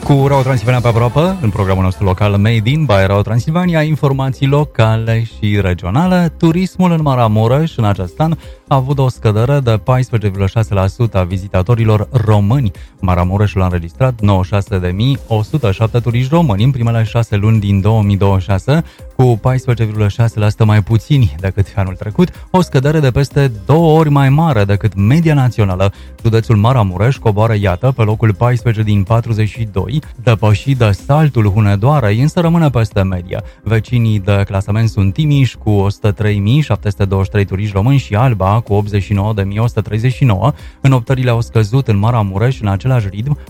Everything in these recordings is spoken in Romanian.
Cu Radio Transilvania pe aproape, în programul nostru local Made in by Radio Transilvania, informații locale și regionale. Turismul în Maramureș în acest an a avut o scădere de 14,6% a vizitatorilor români. Maramureșul a înregistrat 96.107 turiști români în primele 6 luni din 2026, cu 14,6% mai puțini decât anul trecut, o scădere de peste 2 ori mai mare decât media națională. Județul Maramureș coboară, iată, pe locul 14 din 42, depășit de Saltul Hunedoarei, însă rămâne peste media. Vecinii de clasament sunt Timiș cu 103.723 turiști români și Alba cu 89.139. Înoptările au scăzut în Maramureș în același ritm,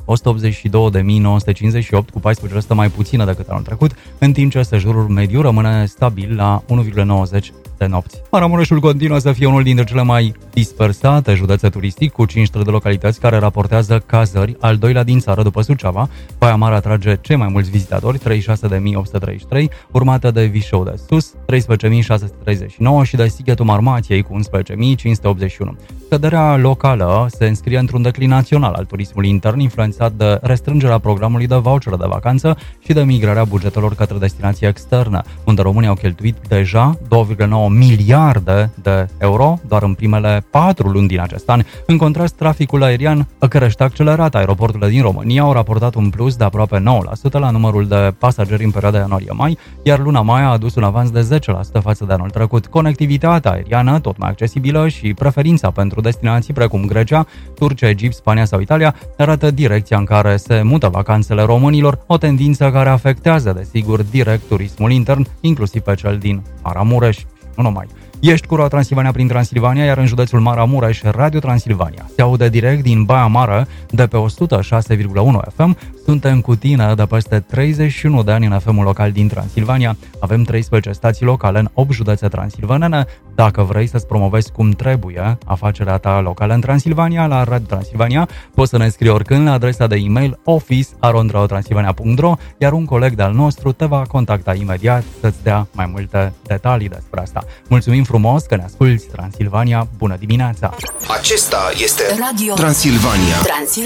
182.958, cu 14% mai puțină decât anul trecut, în timp ce sejurul mediu rămâne stabil la 1,90 de nopți. Maramureșul continuă să fie unul dintre cele mai dispersate județe turistic, cu 53 de localități care raportează cazări, al doilea din țară după Suceava. Baia Mare atrage cei mai mulți vizitatori, 36.833, urmată de Vișeu de Sus, 13.639 și de Sighetul Marmației cu 11.581. Scăderea locală se înscrie într-un declin național al turismului intern, influențat de restrângerea programului de vouchere de vacanță și de migrarea bugetelor către destinații externe, unde românii au cheltuit deja 2,9 miliarde de euro doar în primele 4 luni din acest an. În contrast, traficul aerian crește accelerat. Aeroporturile din România au raportat un plus de aproape 9% la numărul de pasageri în perioada ianuarie-mai, iar luna mai a adus un avans de 10% față de anul trecut. Conectivitatea aeriană, tot mai accesibilă, și preferința pentru destinații precum Grecia, Turcia, Egipt, Spania sau Italia arată direcția în care se mută vacanțele românilor, o tendință care afectează, desigur, direct turismul intern, inclusiv pe cel din Maramureș. Nu numai. Ești cu Radio Transilvania prin Transilvania, iar în județul Maramureș, Radio Transilvania se aude direct din Baia Mare de pe 106,1 FM. Suntem cu tine de peste 31 de ani în FM-ul local din Transilvania. Avem 13 stații locale în 8 județe transilvanene. Dacă vrei să-ți promovezi cum trebuie afacerea ta locală în Transilvania, la Radio Transilvania, poți să ne scrii oricând la adresa de e-mail office@radiotransilvania.ro, iar un coleg de-al nostru te va contacta imediat să-ți dea mai multe detalii despre asta. Mulțumim frumos că ne asculti, Transilvania. Bună dimineața! Acesta este Radio Transilvania.